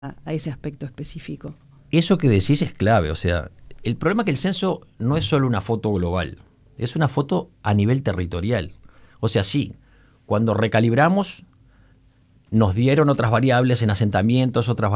a ese aspecto específico. Eso que decís es clave, o sea, el problema es que el censo no es solo una foto global, es una foto a nivel territorial. O sea, sí, cuando recalibramos nos dieron otras variables en asentamientos, otras